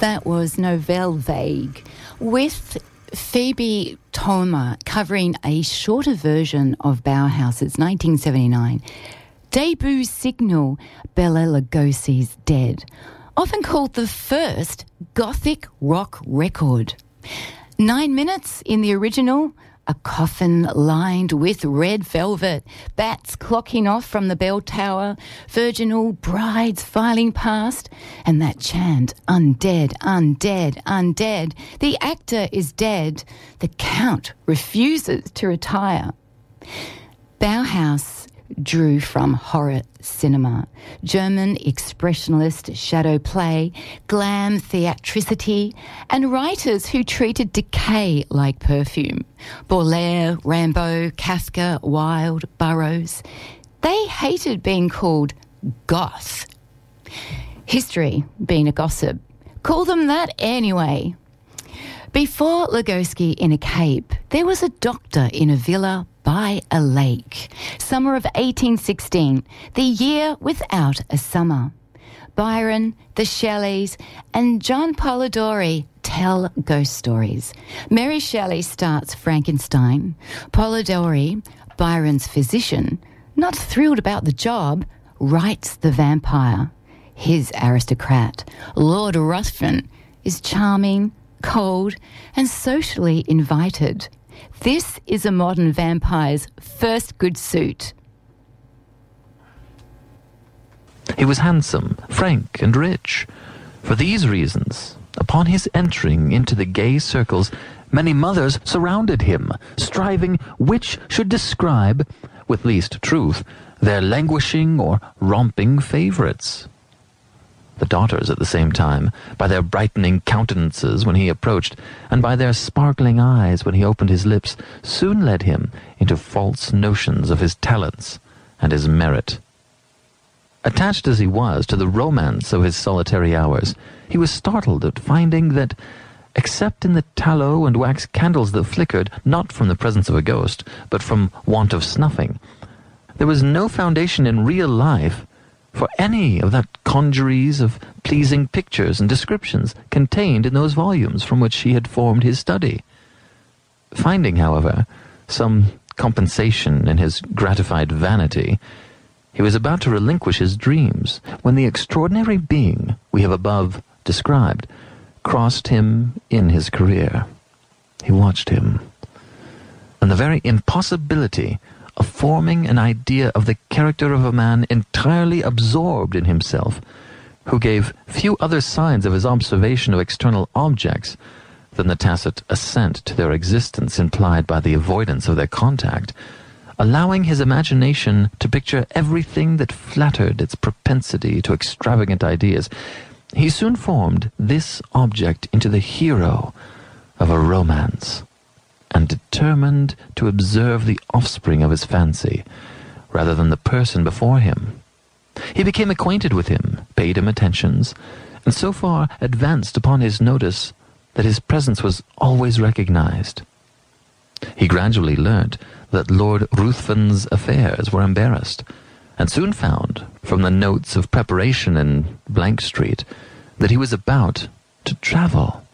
That was Nouvelle Vague with Phoebe Toma covering a shorter version of Bauhaus's 1979 debut single, Bela Lugosi's Dead, often called the first Gothic rock record. 9 minutes in the original, a coffin lined with red velvet, bats clocking off from the bell tower, virginal brides filing past, and that chant, undead, undead, undead. The actor is dead. The count refuses to retire. Bauhaus drew from horror cinema, German expressionist shadow play, glam theatricity, and writers who treated decay like perfume. Baudelaire, Rimbaud, Kafka, Wilde, Burroughs. They hated being called goth. History being a gossip. Call them that anyway. Before Lugosi in a cape, there was a doctor in a villa by a lake. Summer of 1816, the year without a summer. Byron, the Shelleys, and John Polidori tell ghost stories. Mary Shelley starts Frankenstein. Polidori, Byron's physician, not thrilled about the job, writes The Vampire. His aristocrat, Lord Ruthven, is charming, cold, and socially invited. This is a modern vampire's first good suit. He was handsome, frank, and rich. For these reasons, upon his entering into the gay circles, many mothers surrounded him, striving which should describe, with least truth, their languishing or romping favourites. The daughters, at the same time, by their brightening countenances when he approached, and by their sparkling eyes when he opened his lips, soon led him into false notions of his talents and his merit. Attached as he was to the romance of his solitary hours, he was startled at finding that, except in the tallow and wax candles that flickered, not from the presence of a ghost, but from want of snuffing, there was no foundation in real life for any of that congeries of pleasing pictures and descriptions contained in those volumes from which he had formed his study. Finding, however, some compensation in his gratified vanity, he was about to relinquish his dreams when the extraordinary being we have above described crossed him in his career. He watched him, and the very impossibility of forming an idea of the character of a man entirely absorbed in himself, who gave few other signs of his observation of external objects than the tacit assent to their existence implied by the avoidance of their contact, allowing his imagination to picture everything that flattered its propensity to extravagant ideas, he soon formed this object into the hero of a romance, and determined to observe the offspring of his fancy, rather than the person before him. He became acquainted with him, paid him attentions, and so far advanced upon his notice that his presence was always recognized. He gradually learnt that Lord Ruthven's affairs were embarrassed, and soon found, from the notes of preparation in Blank Street, that he was about to travel.